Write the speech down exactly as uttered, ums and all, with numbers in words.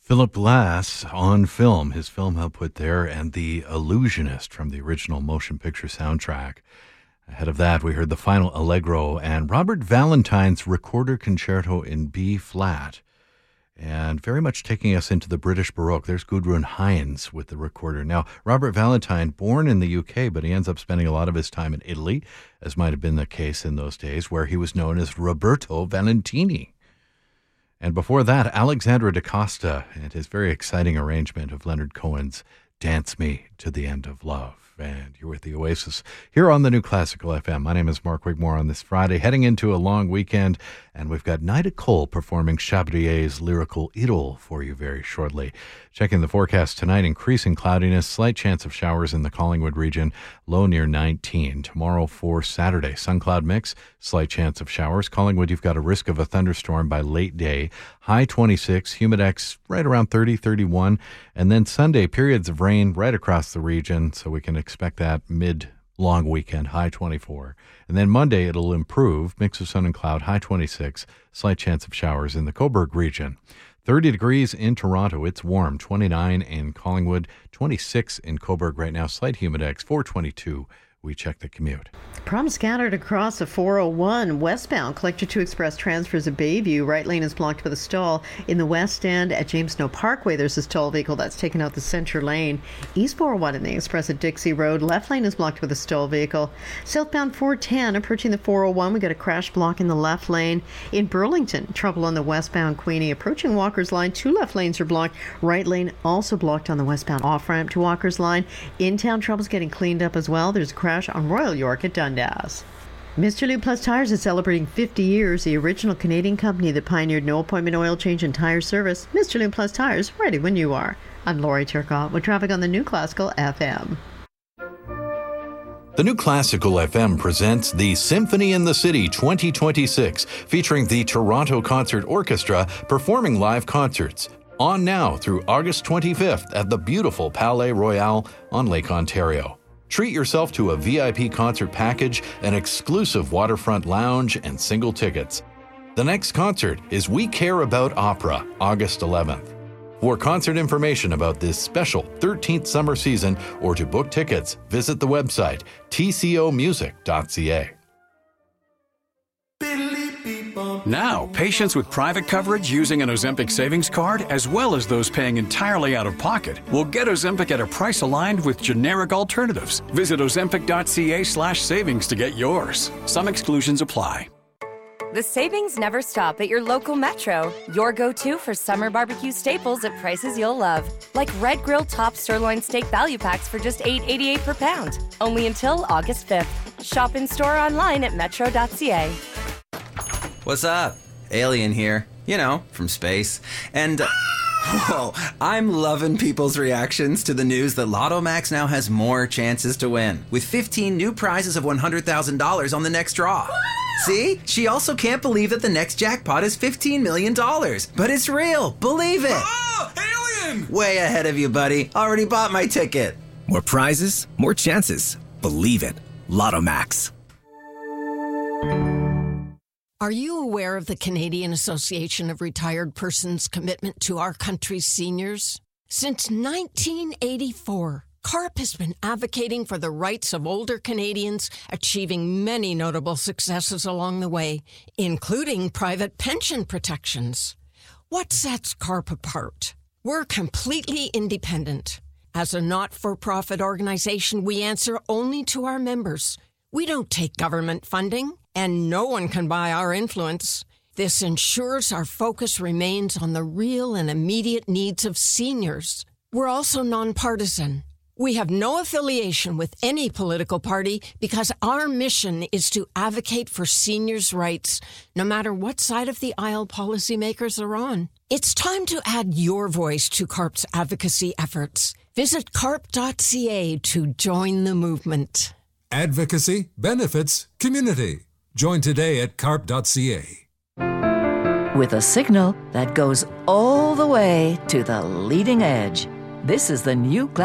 Philip Glass on film, his film output there, and The Illusionist from the original motion picture soundtrack. Ahead of that, we heard the final Allegro and Robert Valentine's Recorder Concerto in B flat. And very much taking us into the British Baroque. There's Gudrun Heinz with the recorder. Now, Robert Valentine, born in the U K, but he ends up spending a lot of his time in Italy, as might have been the case in those days, where he was known as Roberto Valentini. And before that, Alexandre da Costa and his very exciting arrangement of Leonard Cohen's Dance Me to the End of Love. And you're with the Oasis here on the New Classical F M. My name is Mark Wigmore on this Friday, heading into a long weekend, and we've got Nida Cole performing Chabrier's lyrical Idyll for you very shortly. Checking the forecast tonight, increasing cloudiness, slight chance of showers in the Collingwood region, low near nineteen. Tomorrow for Saturday, sun cloud mix, slight chance of showers. Collingwood, you've got a risk of a thunderstorm by late day, high twenty-six, humidex right around thirty, thirty-one. And then Sunday, periods of rain right across the region, so we can expect that mid-long weekend, high twenty-four. And then Monday, it'll improve, mix of sun and cloud, high twenty-six, slight chance of showers in the Cobourg region. thirty degrees in Toronto, it's warm, twenty-nine in Collingwood, twenty-six in Cobourg right now, slight humidex, four twenty-two. We check the commute. Problems scattered across the four oh one westbound. Collector two Express transfers at Bayview. Right lane is blocked with a stall. In the west end at James Snow Parkway, there's a stall vehicle that's taken out the center lane. East four oh one in the Express at Dixie Road. Left lane is blocked with a stall vehicle. Southbound four ten approaching the four oh one. We got a crash block in the left lane. In Burlington, trouble on the westbound Queenie. Approaching Walker's Line, two left lanes are blocked. Right lane also blocked on the westbound off-ramp to Walker's Line. In-town trouble's getting cleaned up as well. There's a crash on Royal York at Dundas. Mister Lube Plus Tires is celebrating fifty years, the original Canadian company that pioneered no appointment oil change and tire service. Mister Lube Plus Tires, ready when you are. I'm Lori Turcotte with traffic on the New Classical F M. The New Classical F M presents the Symphony in the City twenty twenty-six, featuring the Toronto Concert Orchestra performing live concerts. On now through August twenty-fifth at the beautiful Palais Royal on Lake Ontario. Treat yourself to a V I P concert package, an exclusive waterfront lounge, and single tickets. The next concert is We Care About Opera, August eleventh. For concert information about this special thirteenth summer season or to book tickets, visit the website t c o music dot c a. Now, patients with private coverage using an Ozempic savings card, as well as those paying entirely out of pocket, will get Ozempic at a price aligned with generic alternatives. Visit ozempic.ca slash savings to get yours. Some exclusions apply. The savings never stop at your local Metro. Your go-to for summer barbecue staples at prices you'll love. Like Red Grill Top Sirloin Steak Value Packs for just eight eighty-eight per pound. Only until August fifth. Shop in-store online at metro dot c a. What's up? Alien here. You know, from space. And, uh, whoa, I'm loving people's reactions to the news that Lotto Max now has more chances to win, with fifteen new prizes of one hundred thousand dollars on the next draw. See? She also can't believe that the next jackpot is fifteen million dollars. But it's real. Believe it. Oh, alien! Way ahead of you, buddy. Already bought my ticket. More prizes, more chances. Believe it. Lotto Max. Are you aware of the Canadian Association of Retired Persons' commitment to our country's seniors? Since nineteen eighty-four, CARP has been advocating for the rights of older Canadians, achieving many notable successes along the way, including private pension protections. What sets CARP apart? We're completely independent. As a not-for-profit organization, we answer only to our members. We don't take government funding, and no one can buy our influence. This ensures our focus remains on the real and immediate needs of seniors. We're also nonpartisan. We have no affiliation with any political party because our mission is to advocate for seniors' rights, no matter what side of the aisle policymakers are on. It's time to add your voice to CARP's advocacy efforts. Visit carp dot c a to join the movement. Advocacy, benefits, community. Join today at carp dot c a. With a signal that goes all the way to the leading edge. This is the new